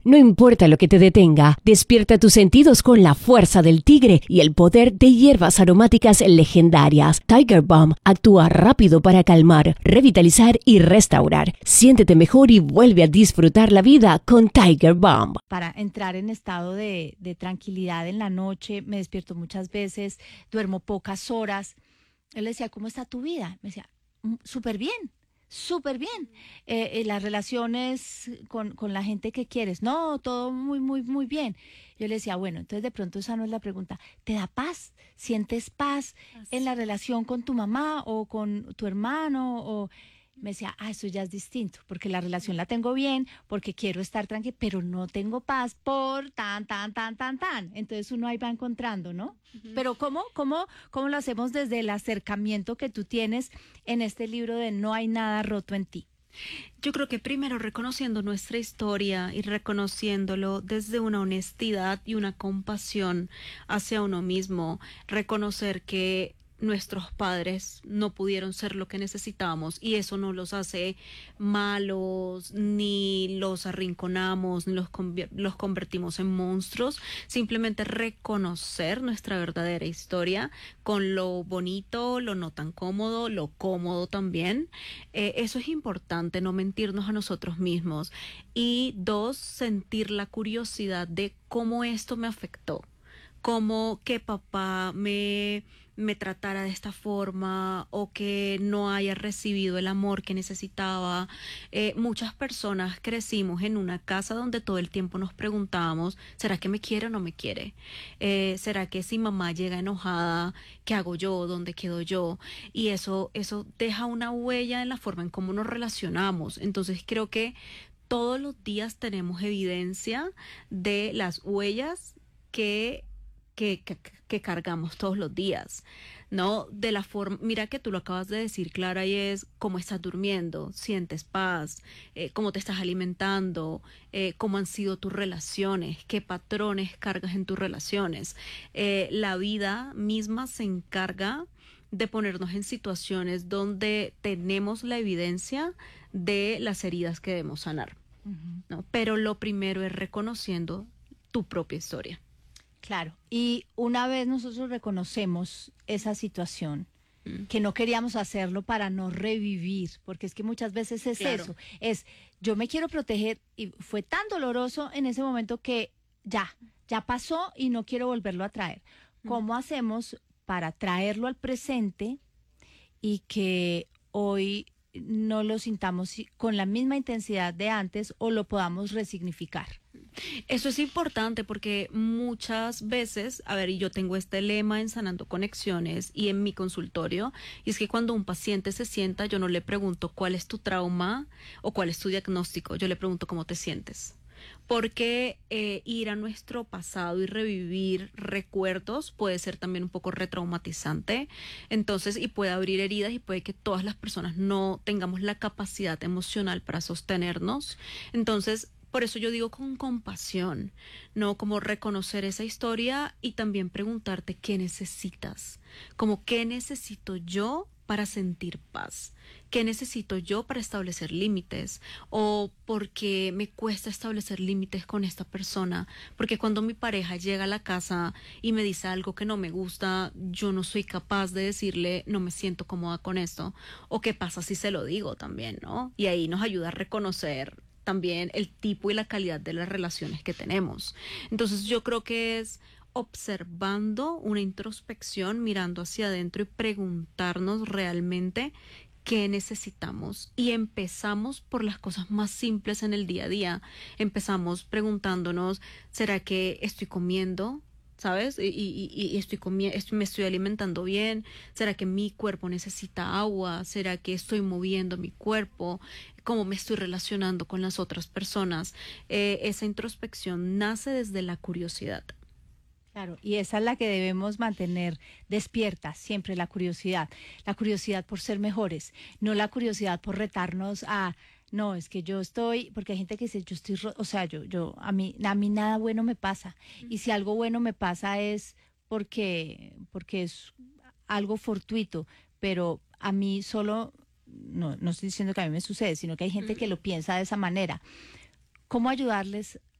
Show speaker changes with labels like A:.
A: No importa lo que te detenga, despierta tus sentidos con la fuerza del tigre y el poder de hierbas aromáticas legendarias. Tiger Balm actúa rápido para calmar, revitalizar y restaurar. Siéntete mejor y vuelve a disfrutar la vida con Tiger Balm.
B: Para entrar en estado de tranquilidad en la noche, me despierto muchas veces, duermo pocas horas. Él le decía, ¿cómo está tu vida? Me decía, súper bien. Súper bien. Las relaciones con la gente que quieres. No, todo muy, muy, muy bien. Yo le decía, bueno, entonces de pronto esa no es la pregunta. ¿Te da paz? ¿Sientes paz en la relación con tu mamá o con tu hermano? O me decía, eso ya es distinto, porque la relación la tengo bien, porque quiero estar tranquila, pero no tengo paz por tan. Entonces uno ahí va encontrando, ¿no? Pero ¿cómo lo hacemos desde el acercamiento que tú tienes en este libro de No hay nada roto en ti?
C: Yo creo que primero reconociendo nuestra historia y reconociéndolo desde una honestidad y una compasión hacia uno mismo, reconocer que nuestros padres no pudieron ser lo que necesitábamos y eso no los hace malos, ni los arrinconamos, ni los convertimos en monstruos, simplemente reconocer nuestra verdadera historia con lo bonito, lo no tan cómodo, lo cómodo también. Eso es importante, no mentirnos a nosotros mismos. Y dos, sentir la curiosidad de cómo esto me afectó, cómo que papá me tratara de esta forma o que no haya recibido el amor que necesitaba. Muchas personas crecimos en una casa donde todo el tiempo nos preguntábamos, ¿será que me quiere o no me quiere? ¿Será que si mamá llega enojada, qué hago yo? ¿Dónde quedo yo? Y eso deja una huella en la forma en cómo nos relacionamos. Entonces creo que todos los días tenemos evidencia de las huellas que cargamos todos los días, ¿no? De la forma, mira que tú lo acabas de decir, Clara, y es cómo estás durmiendo, sientes paz, cómo te estás alimentando, cómo han sido tus relaciones, qué patrones cargas en tus relaciones. La vida misma se encarga de ponernos en situaciones donde tenemos la evidencia de las heridas que debemos sanar, ¿no? Pero lo primero es reconociendo tu propia historia.
B: Claro, y una vez nosotros reconocemos esa situación, que no queríamos hacerlo para no revivir, porque es que muchas veces es
C: Claro.
B: eso, es yo me quiero proteger y fue tan doloroso en ese momento que ya pasó y no quiero volverlo a traer. ¿Cómo hacemos para traerlo al presente y que hoy no lo sintamos con la misma intensidad de antes o lo podamos resignificar?
C: Eso es importante porque muchas veces, a ver, y yo tengo este lema en Sanando Conexiones y en mi consultorio, y es que cuando un paciente se sienta, yo no le pregunto cuál es tu trauma o cuál es tu diagnóstico, yo le pregunto cómo te sientes. Porque ir a nuestro pasado y revivir recuerdos puede ser también un poco retraumatizante, entonces, y puede abrir heridas y puede que todas las personas no tengamos la capacidad emocional para sostenernos. Entonces, por eso yo digo con compasión, ¿no? Como reconocer esa historia y también preguntarte qué necesitas, como qué necesito yo para sentir paz, qué necesito yo para establecer límites o por qué me cuesta establecer límites con esta persona, porque cuando mi pareja llega a la casa y me dice algo que no me gusta, yo no soy capaz de decirle no me siento cómoda con esto, o qué pasa si se lo digo también, ¿no? Y ahí nos ayuda a reconocer también el tipo y la calidad de las relaciones que tenemos. Entonces yo creo que es observando una introspección, mirando hacia adentro y preguntarnos realmente qué necesitamos. Y empezamos por las cosas más simples en el día a día. Empezamos preguntándonos, ¿será que estoy comiendo? ¿Sabes? Y estoy comiendo, me estoy alimentando bien. ¿Será que mi cuerpo necesita agua? ¿Será que estoy moviendo mi cuerpo? ¿Cómo me estoy relacionando con las otras personas? Esa introspección nace desde la curiosidad.
B: Claro, y esa es la que debemos mantener despierta, siempre la curiosidad por ser mejores, no la curiosidad por retarnos a, no, es que yo estoy, porque hay gente que dice, yo estoy, o sea, a mí nada bueno me pasa, y si algo bueno me pasa es porque es algo fortuito, pero a mí solo, no estoy diciendo que a mí me sucede, sino que hay gente que lo piensa de esa manera. ¿Cómo ayudarles